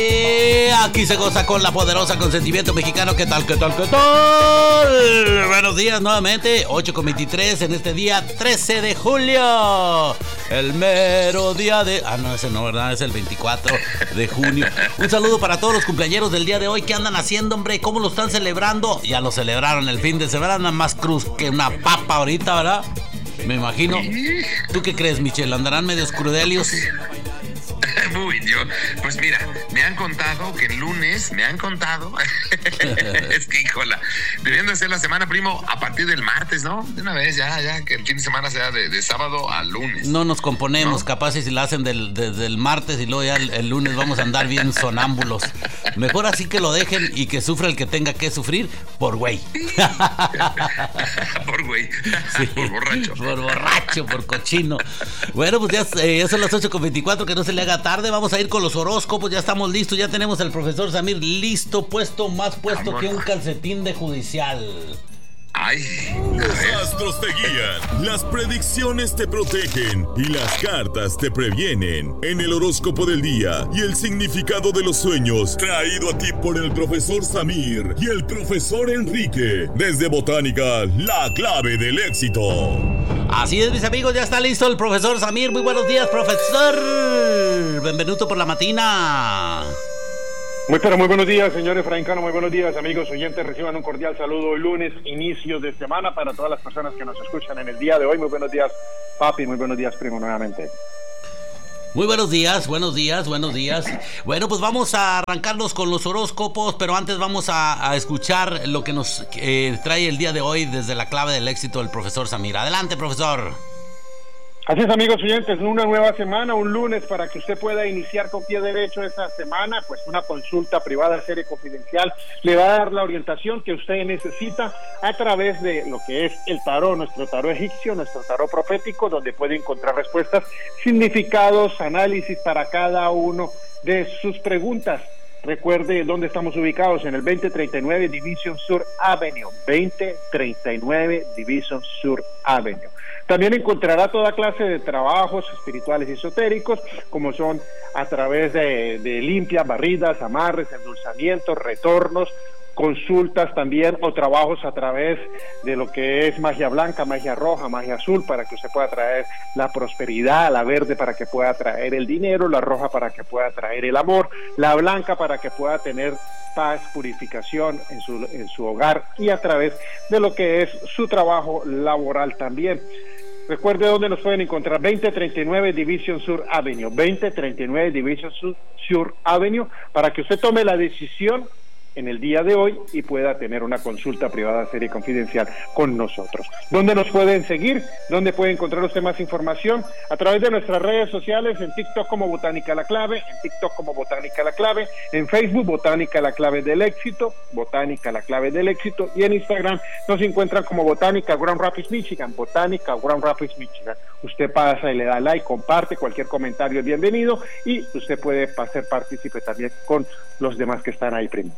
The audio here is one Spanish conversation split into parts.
Aquí se goza con la poderosa consentimiento mexicano. ¿Qué tal? ¿Qué tal? ¿Qué tal? Buenos días nuevamente, 8:23 en este día 13 de julio. El mero día de... no, ese no, ¿verdad? Es el 24 de junio. Un saludo para todos los cumpleañeros del día de hoy. ¿Qué andan haciendo, hombre? ¿Cómo lo están celebrando? Ya lo celebraron el fin de semana, nada más cruz que una papa ahorita, ¿verdad? Me imagino. ¿Tú qué crees, Michelle? ¿Andarán medio crudelios? Pues mira, me han contado que el lunes, es que híjola, debiendo de ser la semana, primo, a partir del martes, ¿no? De una vez, ya, que el fin de semana sea de sábado a lunes. No nos componemos, ¿no? Capaz si la hacen desde el martes y luego ya el lunes vamos a andar bien sonámbulos. Mejor así que lo dejen y que sufra el que tenga que sufrir por güey. Por güey, sí, por borracho. Por borracho, por cochino. Bueno, pues ya son las 8:24, que no se le haga tarde. Vamos a ir con los horóscopos, ya estamos listos, ya tenemos al profesor Samir listo, más puesto que un calcetín de judicial. Los astros te guían, las predicciones te protegen y las cartas te previenen. En el horóscopo del día y el significado de los sueños, traído a ti por el profesor Samir y el profesor Enrique. Desde Botánica, la clave del éxito. Así es, mis amigos, ya está listo el profesor Samir. Muy buenos días, profesor. Benvenuto por la matina. Muy buenos días, señor Efraín Cano, muy buenos días, amigos oyentes, reciban un cordial saludo hoy lunes, inicio de semana, para todas las personas que nos escuchan en el día de hoy. Muy buenos días, papi, muy buenos días, primo, nuevamente. Muy buenos días. Bueno, pues vamos a arrancarnos con los horóscopos, pero antes vamos a escuchar lo que nos trae el día de hoy desde la clave del éxito el profesor Samir. Adelante, profesor. Así es, amigos oyentes, una nueva semana, un lunes para que usted pueda iniciar con pie derecho esta semana, pues una consulta privada, serie confidencial, le va a dar la orientación que usted necesita a través de lo que es el tarot, nuestro tarot egipcio, nuestro tarot profético, donde puede encontrar respuestas, significados, análisis para cada uno de sus preguntas. Recuerde dónde estamos ubicados, en el 2039 Division Sur Avenue, 2039 Division Sur Avenue. También encontrará toda clase de trabajos espirituales y esotéricos, como son a través de limpias, barridas, amarres, endulzamientos, retornos, consultas también, o trabajos a través de lo que es magia blanca, magia roja, magia azul, para que usted pueda traer la prosperidad, la verde para que pueda traer el dinero, la roja para que pueda traer el amor, la blanca para que pueda tener paz, purificación en su hogar, y a través de lo que es su trabajo laboral también. Recuerde dónde nos pueden encontrar, 2039 Division Sur Avenue, 2039 Division Sur Avenue, para que usted tome la decisión en el día de hoy y pueda tener una consulta privada, serie confidencial con nosotros. ¿Dónde nos pueden seguir? ¿Dónde puede encontrar usted más información? A través de nuestras redes sociales, en TikTok como Botánica La Clave, en TikTok como Botánica La Clave, en Facebook Botánica La Clave del Éxito, Botánica La Clave del Éxito, y en Instagram nos encuentran como Botánica Grand Rapids, Michigan, Botánica Grand Rapids, Michigan. Usted pasa y le da like, comparte, cualquier comentario es bienvenido, y usted puede ser partícipe también con los demás que están ahí, primo.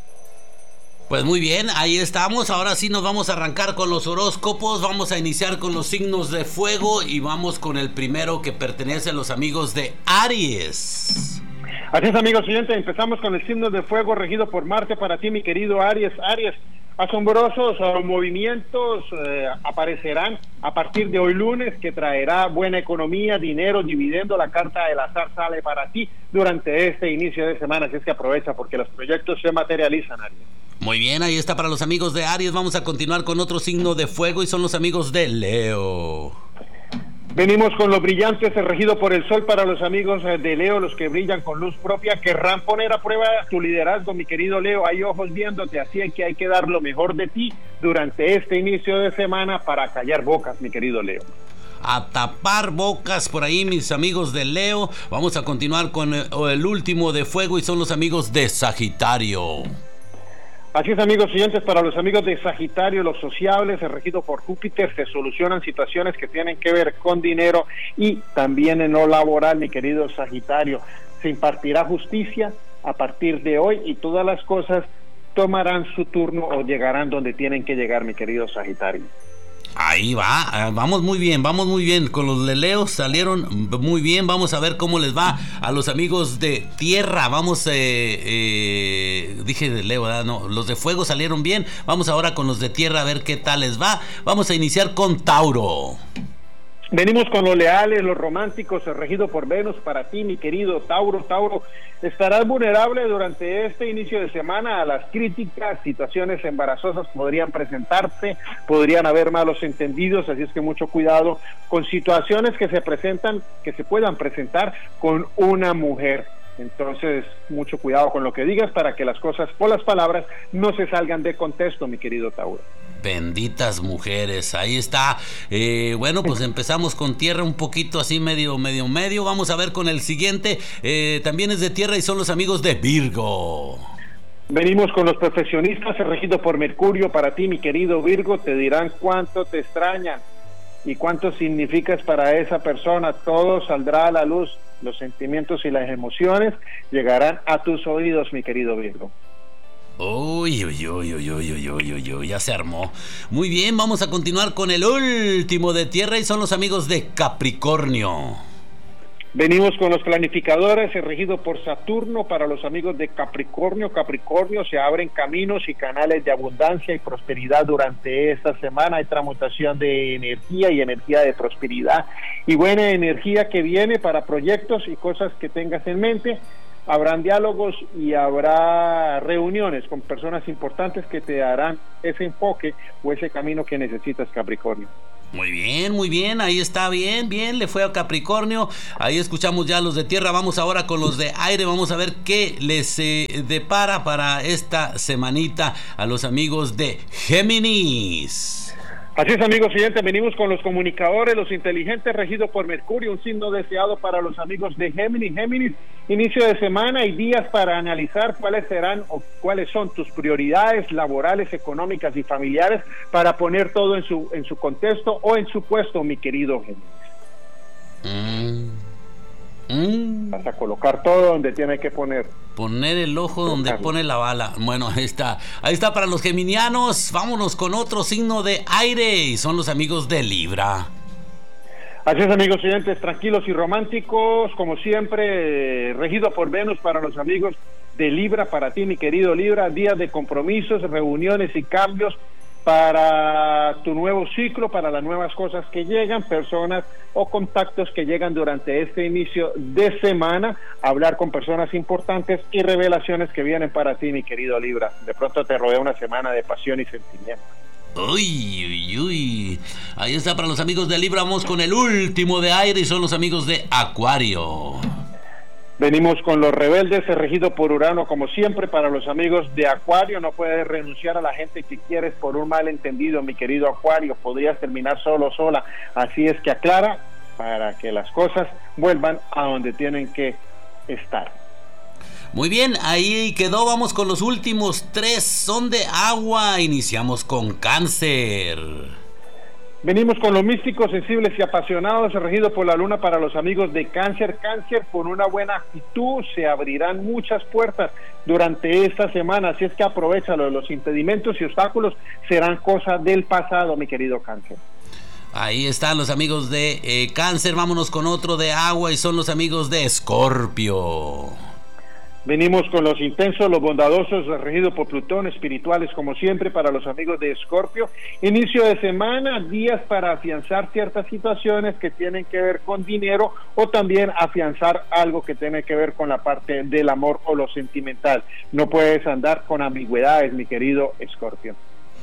Pues muy bien, ahí estamos. Ahora sí nos vamos a arrancar con los horóscopos. Vamos a iniciar con los signos de fuego y vamos con el primero, que pertenece a los amigos de Aries. Así es, amigos siguientes, empezamos con el signo de fuego regido por Marte. Para ti, mi querido Aries, asombrosos movimientos aparecerán a partir de hoy lunes, que traerá buena economía, dinero, dividendo. La carta del azar sale para ti durante este inicio de semana, así es que aprovecha porque los proyectos se materializan, Aries. Muy bien, ahí está para los amigos de Aries. Vamos a continuar con otro signo de fuego y son los amigos de Leo. Venimos con los brillantes regido por el sol. Para los amigos de Leo, los que brillan con luz propia, querrán poner a prueba tu liderazgo, mi querido Leo. Hay ojos viéndote, así que hay que dar lo mejor de ti durante este inicio de semana para callar bocas, mi querido Leo. A tapar bocas por ahí, mis amigos de Leo. Vamos a continuar con el último de fuego y son los amigos de Sagitario. Así es, amigos siguientes, para los amigos de Sagitario, los sociables, regido por Júpiter, se solucionan situaciones que tienen que ver con dinero y también en lo laboral, mi querido Sagitario. Se impartirá justicia a partir de hoy y todas las cosas tomarán su turno o llegarán donde tienen que llegar, mi querido Sagitario. Ahí va, vamos muy bien con los leleos, salieron muy bien. Vamos a ver cómo les va a los amigos de tierra. Vamos, dije de Leo, ¿verdad? No, los de fuego salieron bien. Vamos ahora con los de tierra a ver qué tal les va. Vamos a iniciar con Tauro. Venimos con los leales, los románticos, regido por Venus. Para ti, mi querido Tauro. Estarás vulnerable durante este inicio de semana a las críticas. Situaciones embarazosas podrían presentarse, podrían haber malos entendidos, así es que mucho cuidado con situaciones que se puedan presentar con una mujer. Entonces, mucho cuidado con lo que digas para que las cosas o las palabras no se salgan de contexto, mi querido Tauro. Benditas mujeres, ahí está. Bueno, pues empezamos con tierra un poquito así medio. Vamos a ver con el siguiente. También es de tierra y son los amigos de Virgo. Venimos con los profesionistas, regido por Mercurio. Para ti, mi querido Virgo, te dirán cuánto te extrañan y cuánto significas para esa persona. Todo saldrá a la luz. Los sentimientos y las emociones llegarán a tus oídos, mi querido Virgo. Uy, ya se armó. Muy bien, vamos a continuar con el último de tierra y son los amigos de Capricornio. Venimos con los planificadores, regido por Saturno. Para los amigos de Capricornio, se abren caminos y canales de abundancia y prosperidad durante esta semana. Hay transmutación de energía y energía de prosperidad y buena energía que viene para proyectos y cosas que tengas en mente. Habrán diálogos y habrá reuniones con personas importantes que te darán ese enfoque o ese camino que necesitas, Capricornio. Muy bien, ahí está, bien, le fue a Capricornio. Ahí escuchamos ya los de tierra. Vamos ahora con los de aire. Vamos a ver qué les depara para esta semanita a los amigos de Géminis. Así es, amigos siguientes, venimos con los comunicadores, los inteligentes, regidos por Mercurio, un signo deseado para los amigos de Géminis, inicio de semana y días para analizar cuáles serán o cuáles son tus prioridades laborales, económicas y familiares para poner todo en su contexto o en su puesto, mi querido Géminis. Vas a colocar todo donde tiene que poner el ojo donde pone la bala. Bueno, ahí está para los geminianos. Vámonos con otro signo de aire y son los amigos de Libra. Así es, amigos oyentes, tranquilos y románticos, como siempre, regido por Venus para los amigos de Libra. Para ti, mi querido Libra, días de compromisos, reuniones y cambios para tu nuevo ciclo, para las nuevas cosas que llegan, personas o contactos que llegan durante este inicio de semana, hablar con personas importantes y revelaciones que vienen para ti, mi querido Libra. De pronto te rodea una semana de pasión y sentimiento. Uy. Ahí está para los amigos de Libra. Vamos con el último de aire y son los amigos de Acuario. Venimos con los rebeldes, regido por Urano, como siempre. Para los amigos de Acuario, no puedes renunciar a la gente que quieres por un malentendido, mi querido Acuario. Podrías terminar sola. Así es que aclara para que las cosas vuelvan a donde tienen que estar. Muy bien, ahí quedó. Vamos con los últimos 3, son de agua. Iniciamos con Cáncer. Venimos con los místicos, sensibles y apasionados, regido por la luna. Para los amigos de Cáncer, con una buena actitud se abrirán muchas puertas durante esta semana, así es que aprovéchalo. Los impedimentos y obstáculos serán cosas del pasado, mi querido Cáncer. Ahí están los amigos de Cáncer. Vámonos con otro de agua y son los amigos de Escorpio. Venimos con los intensos, los bondadosos, regidos por Plutón, espirituales como siempre. Para los amigos de Escorpio, inicio de semana, días para afianzar ciertas situaciones que tienen que ver con dinero o también afianzar algo que tiene que ver con la parte del amor o lo sentimental. No puedes andar con ambigüedades, mi querido Escorpio.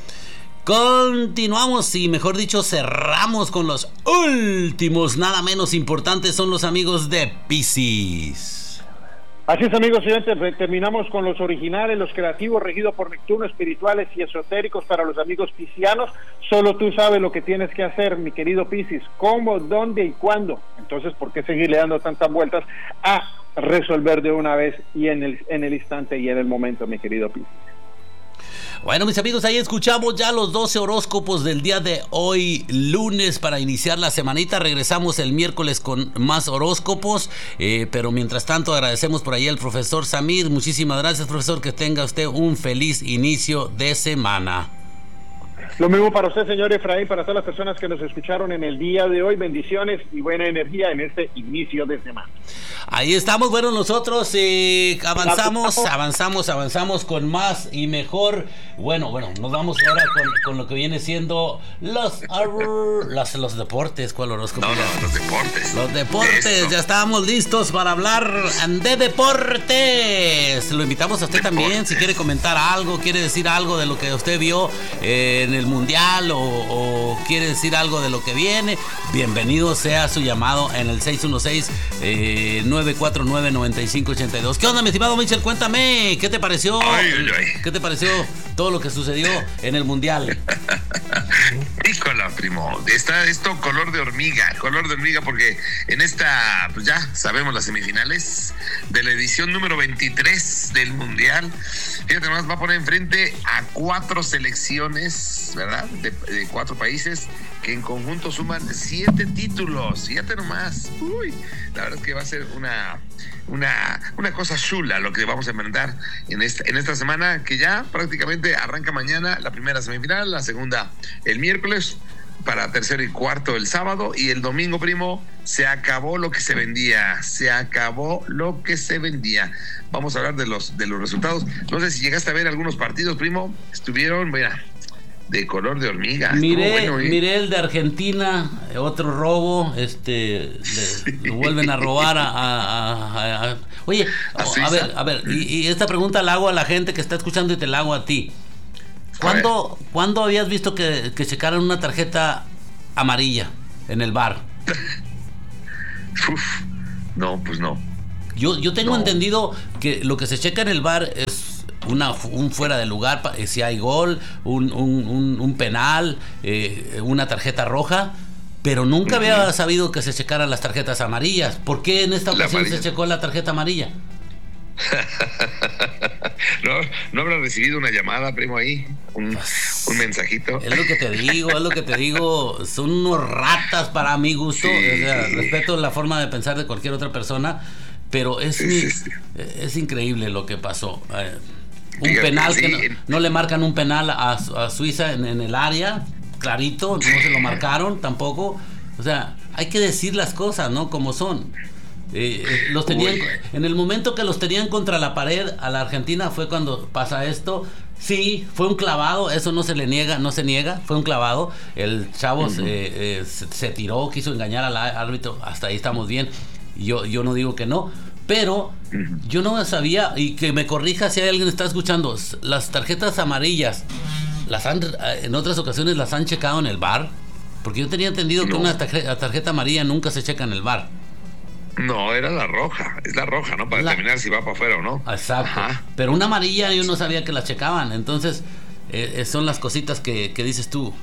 Continuamos y mejor dicho cerramos con los últimos, nada menos importantes, son los amigos de Piscis. Así es, amigos oyentes, terminamos con los originales, los creativos, regidos por Neptuno, espirituales y esotéricos. Para los amigos piscianos, solo tú sabes lo que tienes que hacer, mi querido Piscis, cómo, dónde y cuándo. Entonces, ¿por qué seguirle dando tantas vueltas a resolver de una vez y en el instante y en el momento, mi querido Piscis? Bueno, mis amigos, ahí escuchamos ya los 12 horóscopos del día de hoy, lunes, para iniciar la semanita. Regresamos el miércoles con más horóscopos, pero mientras tanto agradecemos por ahí al profesor Samir. Muchísimas gracias, profesor, que tenga usted un feliz inicio de semana. Lo mismo para usted, señor Efraín, para todas las personas que nos escucharon en el día de hoy. Bendiciones y buena energía en este inicio de semana. Ahí estamos, bueno, nosotros avanzamos con más y mejor. Bueno, nos vamos ahora con lo que viene siendo los deportes. ¿Cuál horóscopo? No, los deportes. Los deportes, ya estábamos listos para hablar de deportes. Lo invitamos a usted también, si quiere comentar algo, quiere decir algo de lo que usted vio en el Mundial o quiere decir algo de lo que viene. Bienvenido sea su llamado en el 616-949-9582. ¿Qué onda, mi estimado Michel? Cuéntame, ¿qué te pareció? ¿Qué te pareció todo lo que sucedió en el Mundial? Híjole, primo, está esto color de hormiga, porque en esta, pues ya sabemos las semifinales de la edición número 23 del Mundial. Fíjate nomás, va a poner enfrente a 4 selecciones, ¿verdad? De 4 países que en conjunto suman 7 títulos. Fíjate nomás. Uy, la verdad es que va a ser una cosa chula lo que vamos a enfrentar en esta semana, que ya prácticamente arranca mañana la primera semifinal, la segunda el miércoles, para tercero y cuarto el sábado, y el domingo, primo, se acabó lo que se vendía. Vamos a hablar de los resultados. No sé si llegaste a ver algunos partidos, primo. Estuvieron, mira, de color de hormiga. Miré el de Argentina, otro robo, lo vuelven a robar oye, a ver, y esta pregunta la hago a la gente que está escuchando y te la hago a ti. ¿Cuándo habías visto que checaran una tarjeta amarilla en el VAR? No, pues no. Yo tengo entendido que lo que se checa en el VAR es un fuera de lugar, si hay gol, un penal, una tarjeta roja, pero nunca había sabido que se checaran las tarjetas amarillas. ¿Por qué en esta ocasión se checó la tarjeta amarilla? ¿No habrá recibido una llamada, primo, ahí? Un mensajito. Es lo que te digo, son unos ratas para mi gusto. Sí. O sea, respeto la forma de pensar de cualquier otra persona, pero es increíble lo que pasó. Un penal que no le marcan un penal a Suiza en el área, clarito, no se lo marcaron tampoco. O sea, hay que decir las cosas, ¿no? Como son. Los tenían, en el momento que los tenían contra la pared a la Argentina fue cuando pasa esto. Sí, fue un clavado, eso no se niega, fue un clavado. El chavo se tiró, quiso engañar al árbitro, hasta ahí estamos bien. Yo no digo que no, pero yo no sabía, y que me corrija si hay alguien que está escuchando, las tarjetas amarillas, en otras ocasiones las han checado en el VAR, porque yo tenía entendido que una tarjeta amarilla nunca se checa en el VAR. No, era la roja, es la roja, ¿no? Para determinar si va para afuera o no. Exacto. Ajá. Pero una amarilla yo no sabía que la checaban, entonces son las cositas que dices tú.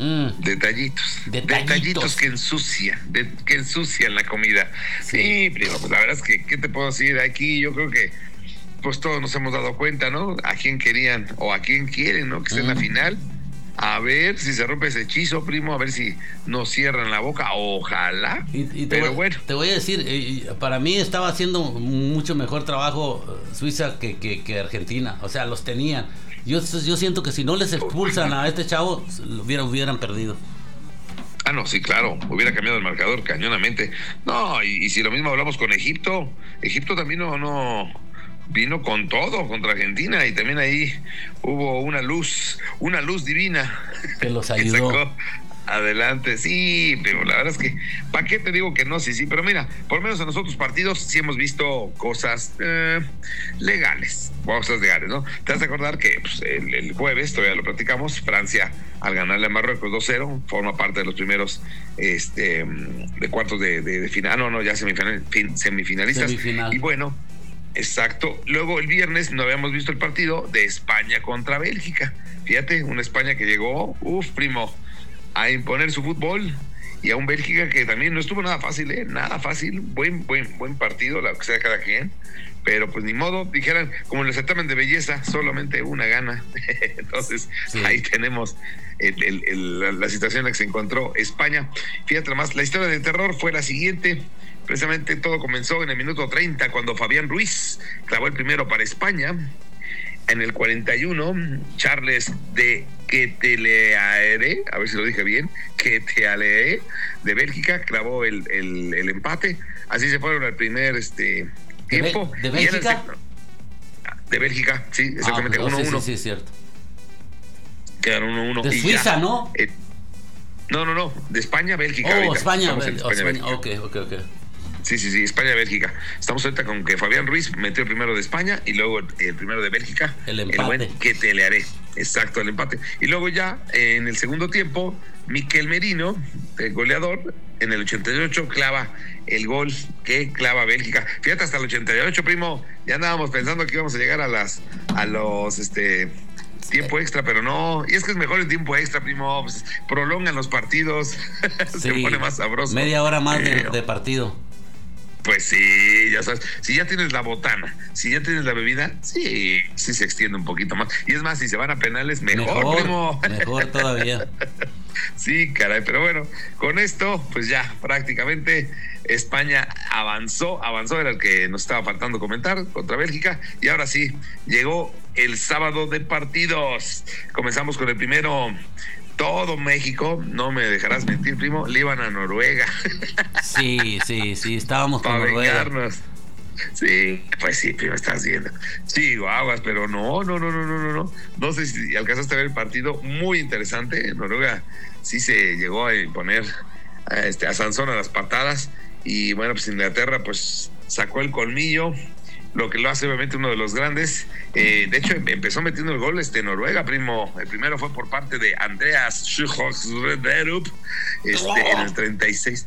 Detallitos que ensucian la comida. Sí, primo, pues la verdad es que, ¿qué te puedo decir? Aquí yo creo que pues todos nos hemos dado cuenta, ¿no? A quién querían o a quién quieren, ¿no? Que esté en la final. A ver si se rompe ese hechizo, primo, a ver si nos cierran la boca, ojalá. Pero bueno. Te voy a decir, para mí estaba haciendo mucho mejor trabajo Suiza que Argentina. O sea, los tenían. Yo siento que si no les expulsan a este chavo, hubieran perdido. No, sí, claro, hubiera cambiado el marcador cañonamente. No, y si lo mismo hablamos con Egipto también no vino con todo contra Argentina, y también ahí hubo una luz divina que los ayudó. Que sacó adelante. Sí, pero la verdad es que, ¿para qué te digo que no? Sí, pero mira, por lo menos en los otros partidos sí hemos visto cosas legales, ¿no? Te vas a acordar que pues, el jueves, todavía lo platicamos, Francia al ganarle a Marruecos 2-0, forma parte de los primeros de cuartos de final, ya semifinalistas. Y bueno, exacto. Luego el viernes no habíamos visto el partido de España contra Bélgica. Fíjate, una España que llegó, primo, a imponer su fútbol, y a un Bélgica que también no estuvo nada fácil, nada fácil. Buen partido, lo que sea cada quien, pero pues ni modo, dijeran como en el certamen de belleza, solamente una gana. Entonces ahí tenemos la situación en la que se encontró España. Fíjate más, la historia de terror fue la siguiente. Precisamente todo comenzó en el minuto 30 cuando Fabián Ruiz clavó el primero para España. En el 41, Charles de Ketelaere, a ver si lo dije bien, Ketelaere, de Bélgica, clavó el empate. Así se fueron al primer tiempo. ¿De Bélgica? De Bélgica, sí, exactamente, 1-1. Sí, es cierto. Quedaron 1-1. De Suiza, ¿no? No, de España, Bélgica. España, Bélgica. Ok. Sí, España, Bélgica. Estamos ahorita con que Fabián Ruiz metió el primero de España y luego el primero de Bélgica. El empate. El buen que te le haré. Exacto, el empate. Y luego ya, en el segundo tiempo, Miquel Merino, el goleador, en el 88 clava el gol que clava Bélgica. Fíjate, hasta el 88, primo, ya andábamos pensando que íbamos a llegar a los tiempo extra, pero no. Y es que es mejor el tiempo extra, primo. Pues, prolongan los partidos. Se pone más sabroso. Media hora más de partido. Pues sí, ya sabes. Si ya tienes la botana, si ya tienes la bebida, sí se extiende un poquito más. Y es más, si se van a penales, mejor, primo. Mejor todavía. Sí, caray. Pero bueno, con esto, pues ya prácticamente España avanzó, era el que nos estaba faltando comentar, contra Bélgica. Y ahora sí, llegó el sábado de partidos. Comenzamos con el primero. Todo México, no me dejarás mentir, primo, le iban a Noruega. Sí, estábamos con Noruega. Vengarnos. Sí, pues sí, primo, estás viendo. Sí, aguas, pero no. No sé si alcanzaste a ver el partido, muy interesante. Noruega sí se llegó a imponer a Sansón a las patadas. Y bueno, pues Inglaterra pues sacó el colmillo, lo que lo hace obviamente uno de los grandes. De hecho, empezó metiendo el gol Noruega, primo. El primero fue por parte de Andreas Schuchderup en el 36.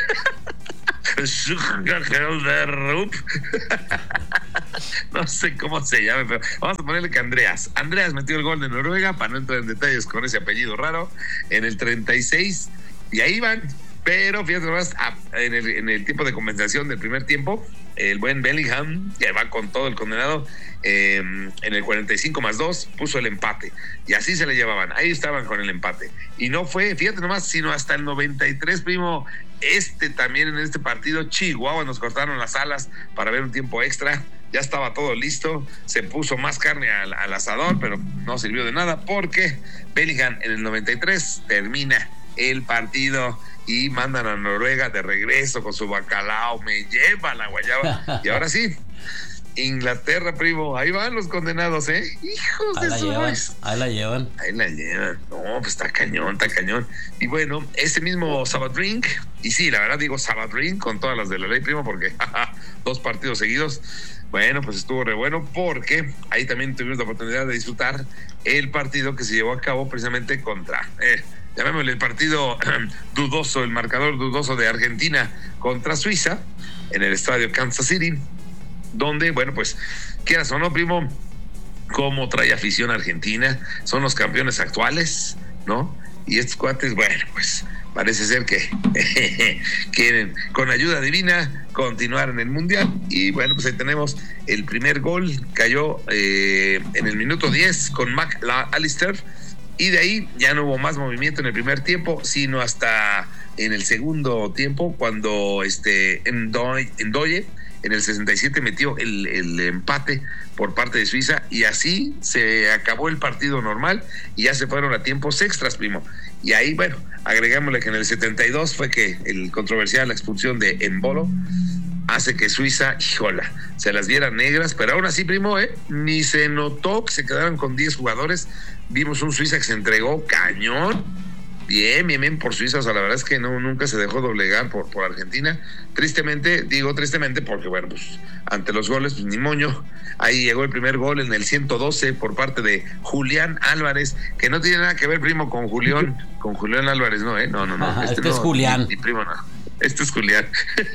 No sé cómo se llama, pero vamos a ponerle que Andreas metió el gol de Noruega, para no entrar en detalles con ese apellido raro, en el 36. Y ahí van. Pero fíjate nomás, en el tiempo de compensación del primer tiempo, el buen Bellingham, que va con todo el condenado, en el 45+2 puso el empate. Y así se le llevaban, ahí estaban con el empate. Y no fue, fíjate nomás, sino hasta el 93, primo. También en este partido, Chihuahua, nos cortaron las alas para ver un tiempo extra. Ya estaba todo listo, se puso más carne al asador, pero no sirvió de nada porque Bellingham en el 93 termina el partido y mandan a Noruega de regreso con su bacalao, me lleva la guayaba. Y ahora sí, Inglaterra, primo, ahí van los condenados, hijos de su maíz. Ahí la llevan. No, pues está cañón. Y bueno, ese mismo Sabadrink, y sí, la verdad digo Sabadrink con todas las de la ley, primo, porque 2 partidos seguidos. Bueno, pues estuvo re bueno porque ahí también tuvimos la oportunidad de disfrutar el partido que se llevó a cabo precisamente contra llamémosle el partido dudoso, el marcador dudoso de Argentina contra Suiza en el estadio Kansas City, donde, bueno, pues quieras o no, primo, cómo trae afición Argentina, son los campeones actuales, ¿no? Y estos cuates, bueno, pues parece ser que quieren, con ayuda divina, continuar en el Mundial. Y bueno, pues ahí tenemos el primer gol, cayó en el minuto 10 con McAllister. Y de ahí ya no hubo más movimiento en el primer tiempo, sino hasta en el segundo tiempo, cuando Ndoye en el 67 metió el empate por parte de Suiza, y así se acabó el partido normal y ya se fueron a tiempos extras, primo. Y ahí, bueno, agregámosle que en el 72 fue que el controversial la expulsión de Embolo hace que Suiza, híjola, se las viera negras, pero aún así, primo, ni se notó que se quedaron con 10 jugadores. Vimos un Suiza que se entregó cañón, bien por Suiza. O sea, la verdad es que nunca se dejó doblegar por Argentina. Tristemente porque, bueno, pues ante los goles, pues ni moño. Ahí llegó el primer gol en el 112 por parte de Julián Álvarez, que no tiene nada que ver, primo, con Julián Álvarez, no, no. Este no es Julián. Mi primo no. Este es Julián.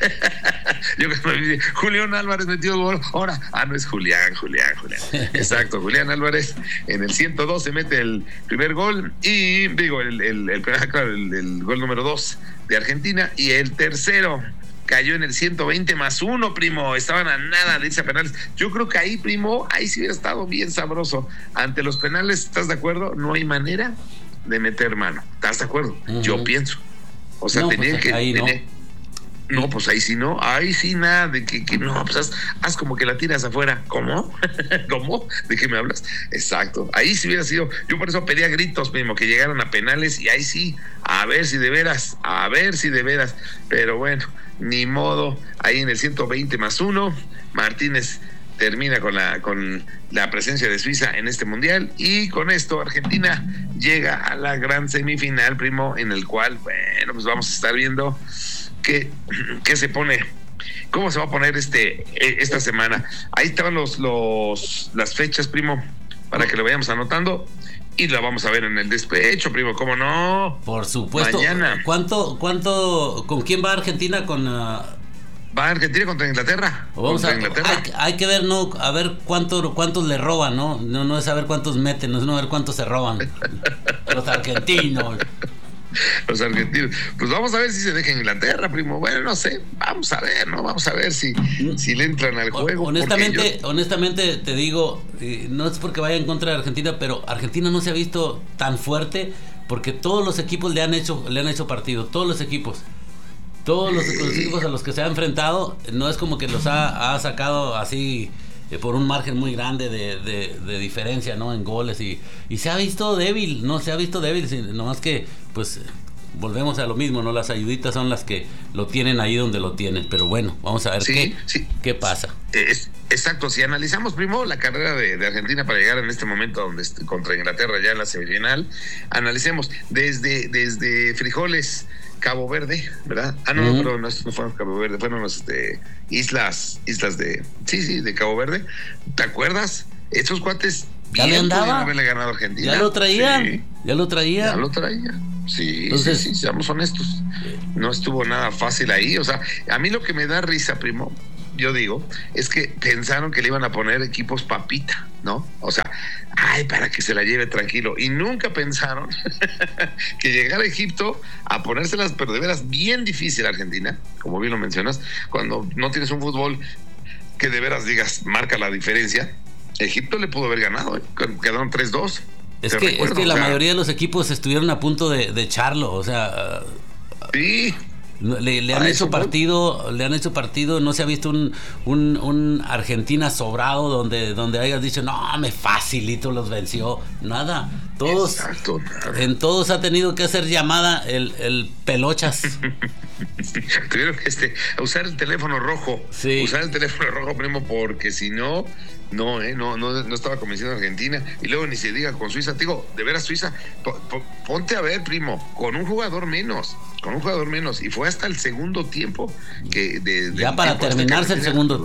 Yo que me dije, Julián Álvarez metió el gol. Ahora, no es Julián. Exacto, Julián Álvarez en el 112 mete el primer gol. Y digo, el gol número 2 de Argentina. Y el tercero cayó en el 120+1, primo. Estaban a nada de irse a penales. Yo creo que ahí, primo, ahí sí hubiera estado bien sabroso. Ante los penales, ¿estás de acuerdo? No hay manera de meter mano. ¿Estás de acuerdo? Uh-huh. Yo pienso. O sea, no, tenían pues que... Ahí no. No, pues ahí sí no, ahí sí nada, de que no, pues haz como que la tiras afuera. ¿Cómo? ¿Cómo? ¿De qué me hablas? Exacto, ahí sí hubiera sido, yo por eso pedía gritos, mismo, que llegaran a penales, y ahí sí, a ver si de veras, pero bueno, ni modo, ahí en el 120+1, Martínez termina con la presencia de Suiza en este mundial, y con esto Argentina llega a la gran semifinal, primo, en el cual, bueno, pues vamos a estar viendo qué se pone, cómo se va a poner esta semana. Ahí estaban las fechas, primo, para que lo vayamos anotando, y la vamos a ver en el despecho, primo, ¿cómo no? Por supuesto. Mañana. ¿Cuánto, con quién va Argentina? Va Argentina contra Inglaterra. Hay que ver, ¿no? A ver cuántos le roban, ¿no? No es saber cuántos meten, no es ver cuántos se roban. Los argentinos. Los argentinos. Pues vamos a ver si se deja Inglaterra, primo. Bueno, no sé. Vamos a ver, ¿no? Vamos a ver si le entran al juego. Honestamente te digo, no es porque vaya en contra de Argentina, pero Argentina no se ha visto tan fuerte porque todos los equipos le han hecho partido. Todos los equipos a los que se ha enfrentado, no es como que los ha sacado así por un margen muy grande de diferencia, ¿no? En goles, y se ha visto débil, nomás que pues volvemos a lo mismo, ¿no? Las ayuditas son las que lo tienen ahí donde lo tienen, pero bueno, vamos a ver qué pasa. Exacto, si analizamos, primo, la carrera de Argentina para llegar en este momento contra Inglaterra ya en la semifinal, analicemos desde Frijoles, Cabo Verde, ¿verdad? Pero no fueron Cabo Verde, fueron las islas de Cabo Verde. ¿Te acuerdas? Estos cuates ya le andaba, haberle ganado a Argentina. Ya lo traían. Sí. Entonces, sí, seamos honestos. No estuvo nada fácil ahí. O sea, a mí lo que me da risa, primo, yo digo, es que pensaron que le iban a poner equipos papita, ¿no? O sea, para que se la lleve tranquilo. Y nunca pensaron que llegara a Egipto a ponérselas, pero de veras bien difícil a Argentina, como bien lo mencionas, cuando no tienes un fútbol que de veras digas, marca la diferencia. Egipto le pudo haber ganado, quedaron 3-2. Es que la mayoría de los equipos estuvieron a punto de echarlo, o sea... Sí. Le han hecho partido, no se ha visto un Argentina sobrado donde hayas dicho, no, me facilito los venció, nada. Todos, exacto, nada. En todos ha tenido que hacer llamada el pelochas. Tuvieron que usar el teléfono rojo, primo, porque si no estaba convenciendo a Argentina. Y luego ni se diga con Suiza. Te digo, de veras, Suiza, ponte a ver, primo, con un jugador menos, y fue hasta el segundo tiempo que ya para terminarse el segundo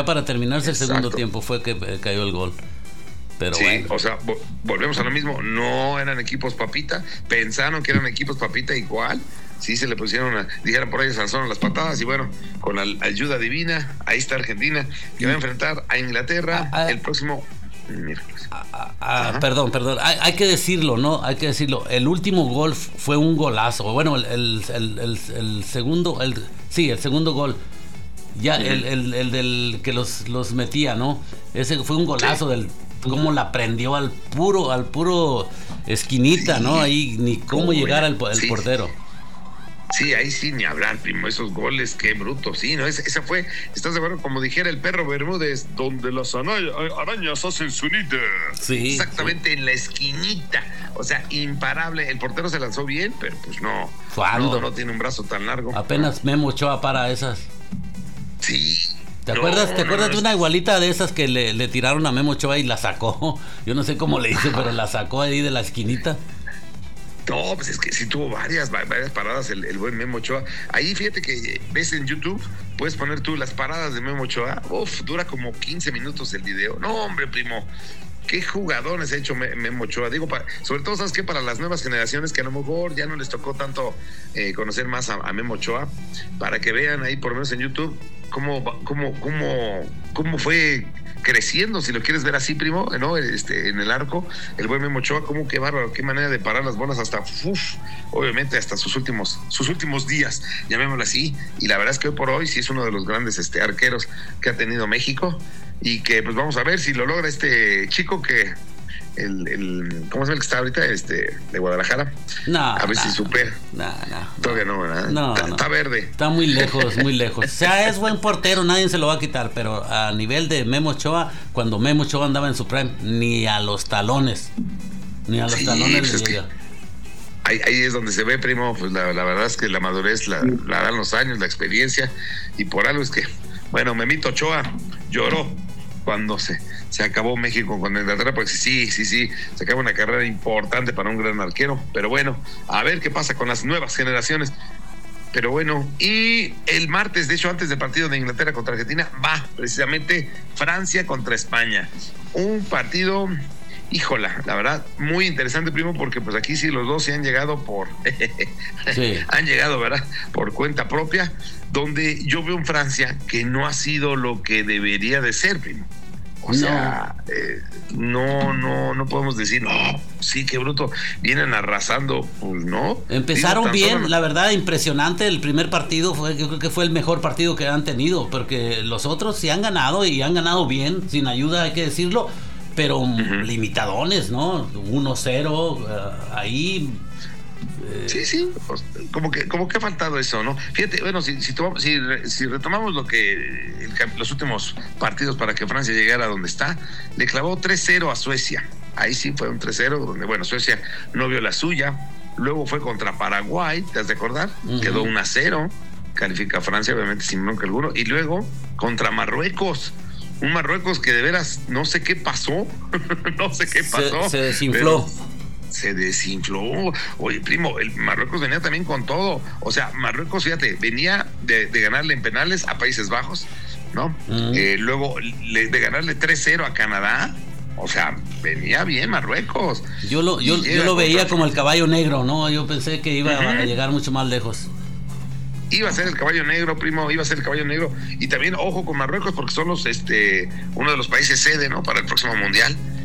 tiempo fue que cayó el gol. Pero sí, bueno. O sea, volvemos a lo mismo, no eran equipos papita, pensaron que eran equipos papita igual. Sí, se le pusieron, dijeron por ahí, Sansón las patadas, y bueno, con la ayuda divina, ahí está Argentina, que va a enfrentar a Inglaterra el próximo miércoles. Perdón, hay que decirlo, ¿no? El último gol fue un golazo. Bueno, el segundo, el segundo gol. Ya, el del que los metía, ¿no? Ese fue un golazo del cómo la prendió al puro esquinita, ¿no? Ahí ni cómo llegar al portero. Sí, ahí sí ni hablar, primo, esos goles, qué bruto, sí, ¿no? Esa fue, ¿estás de acuerdo? Como dijera el perro Bermúdez, donde las arañas hacen su nido. Sí. Exactamente, en la esquinita, o sea, imparable, el portero se lanzó bien, pero pues no. ¿Cuándo? No tiene un brazo tan largo. Apenas Memo Ochoa para esas. Sí. ¿Te acuerdas de una igualita de esas que le tiraron a Memo Ochoa y la sacó? Yo no sé cómo le hizo, pero la sacó ahí de la esquinita. No, pues es que sí tuvo varias paradas el buen Memo Ochoa. Ahí fíjate que ves en YouTube, puedes poner tú las paradas de Memo Ochoa. Dura como 15 minutos el video. No, hombre, primo, qué jugadores ha hecho Memo Ochoa. Digo, sobre todo, ¿sabes qué? Para las nuevas generaciones que a lo mejor ya no les tocó tanto conocer más a Memo Ochoa, para que vean ahí, por lo menos en YouTube, cómo fue creciendo, si lo quieres ver así, primo, ¿no? En el arco, el buen Memo Ochoa, qué bárbaro, qué manera de parar las bolas hasta, obviamente hasta sus últimos días, llamémoslo así. Y la verdad es que hoy por hoy sí es uno de los grandes arqueros que ha tenido México, y que pues vamos a ver si lo logra este chico que ¿cómo se llama el que está ahorita? De Guadalajara. No. A ver si supera. No. Todavía no, ¿verdad? No. Está verde. Está muy lejos, muy lejos. O sea, es buen portero, nadie se lo va a quitar, pero a nivel de Memo Ochoa, cuando Memo Ochoa andaba en su prime, ni a los talones. Ni a los talones pues le llega. Ahí es donde se ve, primo, pues la verdad es que la madurez la dan los años, la experiencia, y por algo es que, bueno, Memito Ochoa lloró cuando se acabó México con Inglaterra, porque sí, se acaba una carrera importante para un gran arquero, pero bueno, a ver qué pasa con las nuevas generaciones. Pero bueno, y el martes, de hecho, antes del partido de Inglaterra contra Argentina, va precisamente Francia contra España. Un partido, híjola, la verdad, muy interesante, primo, porque pues aquí sí los dos se han llegado han llegado, ¿verdad? Por cuenta propia, donde yo veo en Francia que no ha sido lo que debería de ser, primo. O sea, no podemos decir, no, sí, qué bruto, vienen arrasando, pues no. Empezaron bien, la verdad, impresionante. El primer partido yo creo que fue el mejor partido que han tenido, porque los otros sí han ganado y han ganado bien, sin ayuda, hay que decirlo, pero limitadones, ¿no? 1-0, ahí. Sí, pues, como que ha faltado eso, ¿no? Fíjate, bueno, si retomamos los últimos partidos para que Francia llegara a donde está, le clavó 3-0 a Suecia. Ahí sí fue un 3-0, donde, bueno, Suecia no vio la suya. Luego fue contra Paraguay, ¿te has de acordar? Quedó 1-0, califica a Francia, obviamente, sin bronca alguno. Y luego contra Marruecos. Un Marruecos que de veras no sé qué pasó. Se desinfló. Se desinfló. Oye, primo, el Marruecos venía también con todo. O sea, Marruecos, fíjate, venía de ganarle en penales a Países Bajos, ¿no? Luego de ganarle 3-0 a Canadá. O sea, venía bien Marruecos. Yo lo veía como el caballo negro, ¿no? Yo pensé que iba a llegar mucho más lejos. Iba a ser el caballo negro, primo, iba a ser el caballo negro. Y también, ojo con Marruecos, porque son uno de los países sede, ¿no? Para el próximo Mundial.